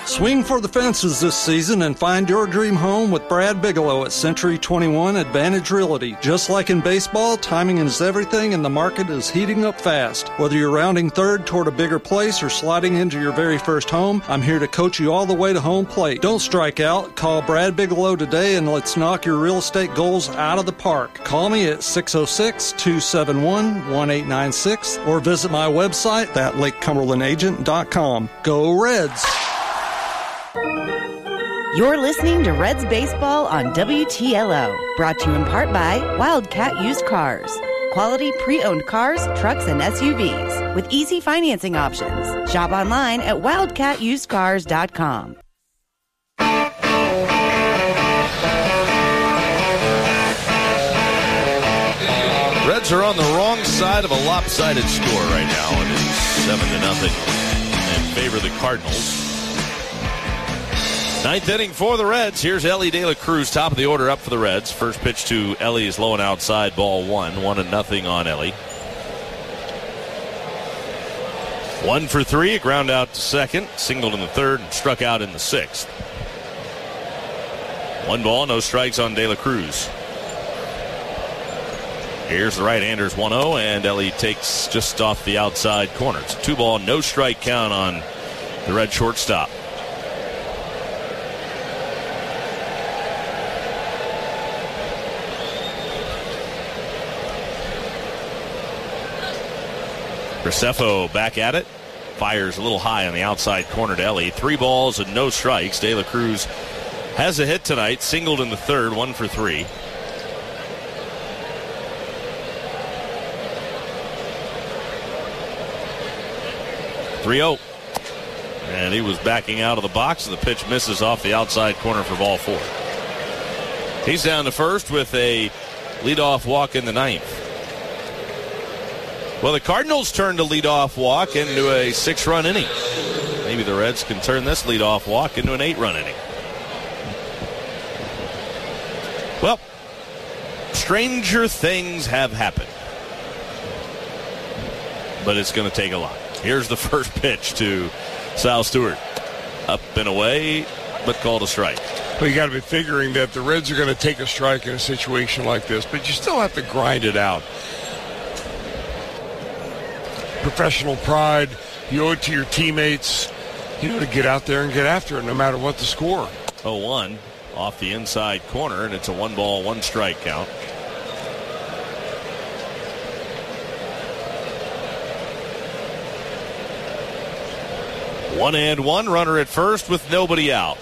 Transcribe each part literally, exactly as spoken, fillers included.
Swing for the fences this season and find your dream home with Brad Bigelow at Century twenty-one Advantage Realty. Just like in baseball, timing is everything and the market is heating up fast. Whether you're rounding third toward a bigger place or sliding into your very first home, I'm here to coach you all the way to home plate. Don't strike out. Call Brad Bigelow today and let's knock your real estate goals out of the park. Call me at six oh six, two seven one, one eight nine six or visit my website at lake cumberland agent dot com. Go Reds! You're listening to Reds Baseball on W T L O, brought to you in part by Wildcat Used Cars. Quality pre-owned cars, trucks, and S U Vs with easy financing options. Shop online at wildcat used cars dot com. Reds are on the wrong side of a lopsided score right now. It is seven to nothing in favor of the Cardinals. Ninth inning for the Reds. Here's Ellie De La Cruz, top of the order, up for the Reds. First pitch to Ellie is low and outside, ball one. One and nothing on Ellie. One for three, a ground out to second, singled in the third, and struck out in the sixth. One ball, no strikes on De La Cruz. Here's the right-handers one oh, and Ellie takes just off the outside corner. It's a two ball, no strike count on the Red shortstop. Graceffo back at it. Fires a little high on the outside corner to Ellie. Three balls and no strikes. De La Cruz has a hit tonight. Singled in the third. One for three. three oh. And he was backing out of the box, and the pitch misses off the outside corner for ball four. He's down to first with a leadoff walk in the ninth. Well, the Cardinals turned a leadoff walk into a six-run inning. Maybe the Reds can turn this leadoff walk into an eight-run inning. Well, stranger things have happened. But it's going to take a lot. Here's the first pitch to Sal Stewart. Up and away, but called a strike. Well, you got to be figuring that the Reds are going to take a strike in a situation like this, but you still have to grind it out. Professional pride, you owe it to your teammates, you know, to get out there and get after it no matter what the score. oh one off the inside corner, and it's a one ball, one strike count. One and one, runner at first with nobody out.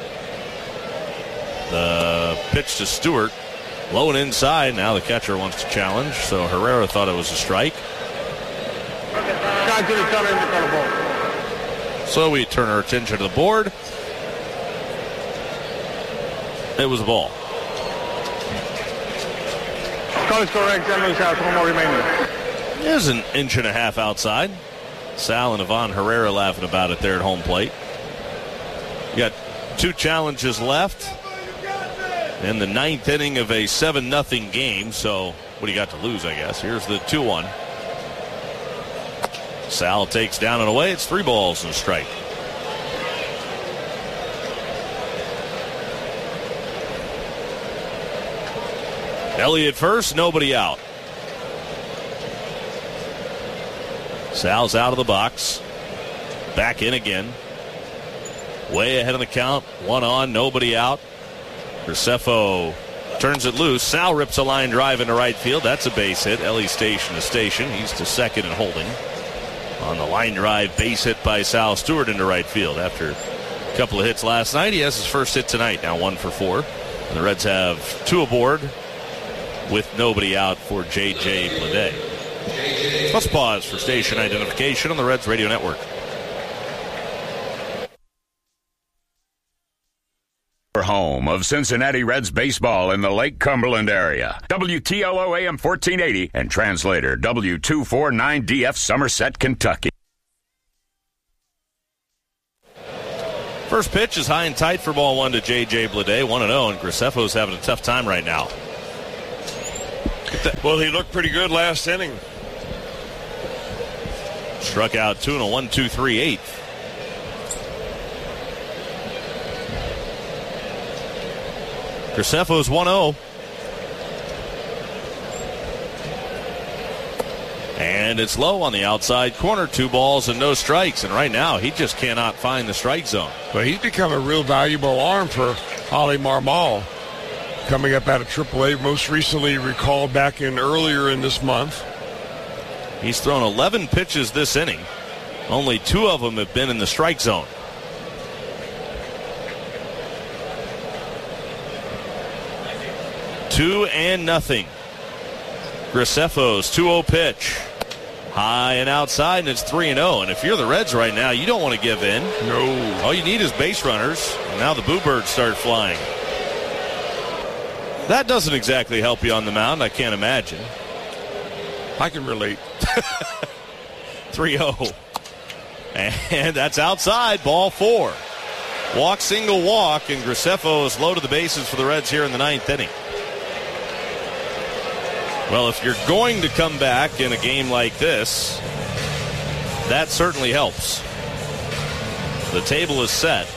The pitch to Stewart, low and inside. Now the catcher wants to challenge, so Herrera thought it was a strike. So we turn our attention to the board. It was a ball. Call is correct. Ten minutes out. One more remaining. There's an inch and a half outside. Sal and Ivan Herrera laughing about it there at home plate. You got two challenges left in the ninth inning of a seven nothing game. So what do you got to lose, I guess? Here's the two one. Sal takes down and away. It's three balls and a strike. Elliott first, nobody out. Sal's out of the box. Back in again. Way ahead of the count. One on, nobody out. Graceffo turns it loose. Sal rips a line drive into right field. That's a base hit. Ellie station to station. He's to second and holding. On the line drive, base hit by Sal Stewart into right field. After a couple of hits last night, he has his first hit tonight, now one for four. And the Reds have two aboard with nobody out for J J Bleday. Let's pause for station identification on the Reds Radio Network. Home of Cincinnati Reds baseball in the Lake Cumberland area. W T L O A M fourteen eighty and translator W two forty-nine D F Somerset, Kentucky. First pitch is high and tight for ball one to J J Bleday, one and oh, and Graceffo's having a tough time right now. Well, he looked pretty good last inning. Struck out two and a one two three eighth. Graceffo's one oh. And it's low on the outside corner. Two balls and no strikes. And right now, he just cannot find the strike zone. But he's become a real valuable arm for Oli Marmol. Coming up out of triple A, most recently recalled back in earlier in this month. He's thrown eleven pitches this inning. Only two of them have been in the strike zone. Two and nothing. Graceffo's two oh pitch. High and outside, and it's three and oh. And if you're the Reds right now, you don't want to give in. No. All you need is base runners. And now the Boo Birds start flying. That doesn't exactly help you on the mound, I can't imagine. I can relate. three oh. And that's outside, ball four. Walk, single walk, and Graceffo is low to the bases for the Reds here in the ninth inning. Well, if you're going to come back in a game like this, that certainly helps. The table is set.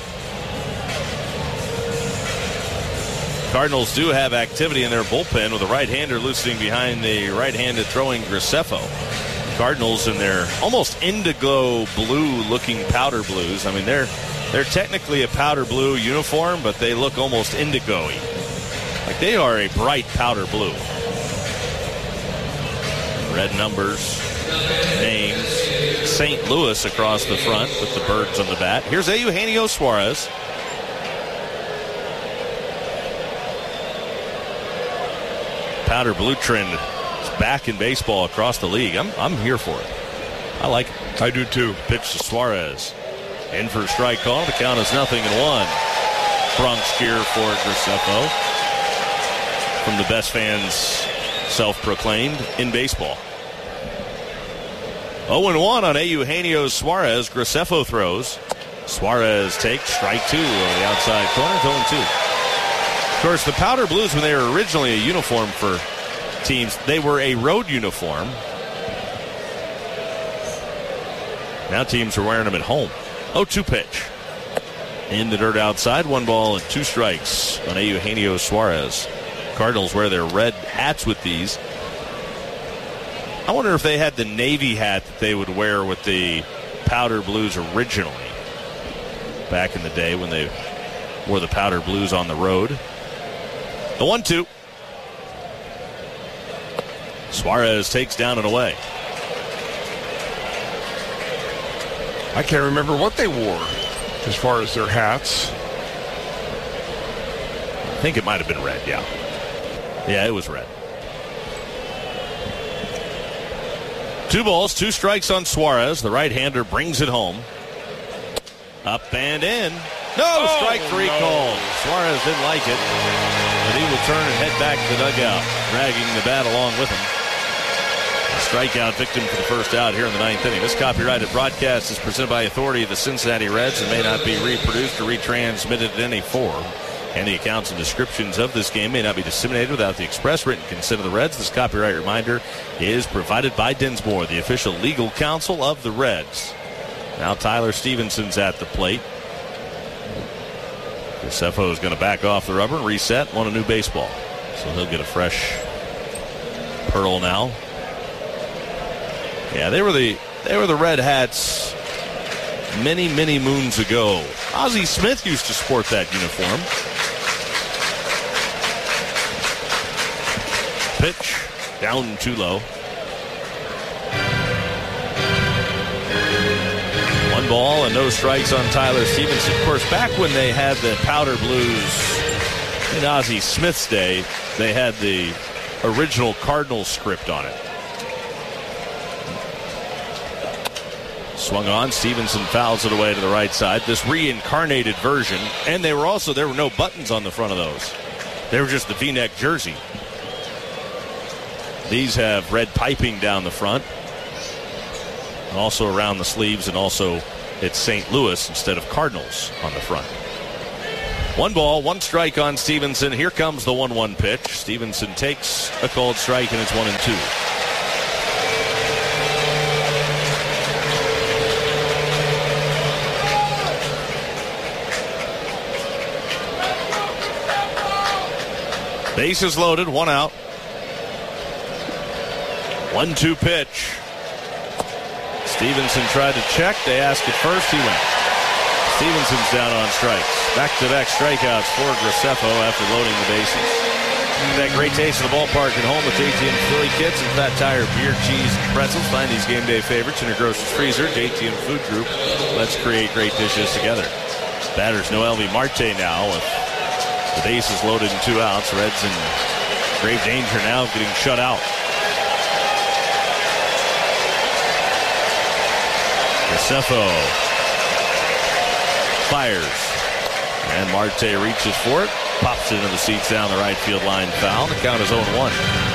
Cardinals do have activity in their bullpen with a right-hander loosening behind the right-handed throwing Graceffo. Cardinals in their almost indigo blue-looking powder blues. I mean, they're they're technically a powder blue uniform, but they look almost indigo-y. Like they are a bright powder blue. Red numbers, names, Saint Louis across the front with the birds on the bat. Here's Eugenio Suarez. Powder blue trend is back in baseball across the league. I'm I'm here for it. I like it. I do too. Pitch to Suarez. In for a strike call. The count is nothing and one. Bronx cheer for Graceffo from the best fans self-proclaimed in baseball. oh and one on Eugenio Suarez. Graceffo throws. Suarez takes strike two on the outside corner. oh and two. Of course, the powder blues, when they were originally a uniform for teams, they were a road uniform. Now teams are wearing them at home. oh two pitch. In the dirt outside. One ball and two strikes on Eugenio Suarez. Cardinals wear their red hats with these. I wonder if they had the navy hat that they would wear with the powder blues originally. Back in the day when they wore the powder blues on the road. The one two. Suarez takes down and away. I can't remember what they wore as far as their hats. I think it might have been red, yeah. Yeah, it was red. Two balls, two strikes on Suarez. The right-hander brings it home. Up and in. No, oh, strike three no. called. Suarez didn't like it, but he will turn and head back to the dugout, dragging the bat along with him. A strikeout victim for the first out here in the ninth inning. This copyrighted broadcast is presented by authority of the Cincinnati Reds and may not be reproduced or retransmitted in any form. Any accounts and descriptions of this game may not be disseminated without the express written consent of the Reds. This copyright reminder is provided by Dinsmore, the official legal counsel of the Reds. Now Tyler Stevenson's at the plate. Graceffo is going to back off the rubber and reset, want a new baseball. So he'll get a fresh pearl now. Yeah, they were the they were the Red Hats many, many moons ago. Ozzie Smith used to sport that uniform. Pitch down too low. One ball and no strikes on Tyler Stevenson. Of course, back when they had the powder blues in Ozzie Smith's day, they had the original Cardinals script on it. Swung on. Stevenson fouls it away to the right side. This reincarnated version. And they were also, there were no buttons on the front of those. They were just the V-neck jersey. These have red piping down the front. Also around the sleeves, and also it's Saint Louis instead of Cardinals on the front. One ball, one strike on Stevenson. Here comes the one one pitch. Stevenson takes a called strike, and it's one and two. Bases loaded, one out. one two pitch. Stevenson tried to check. They asked it first. He went. Stevenson's down on strikes. Back-to-back strikeouts for Graceffo after loading the bases. That great taste of the ballpark at home with J T and Philly Kits and Fat Tire beer, cheese, and pretzels. Find these game day favorites in your grocer's freezer. J T and Food Group. Let's create great dishes together. Batters Noelvi Marte now with the bases loaded and two outs. Reds in grave danger now of getting shut out. Graceffo fires. And Marte reaches for it. Pops it into the seats down the right field line foul. The count is oh one.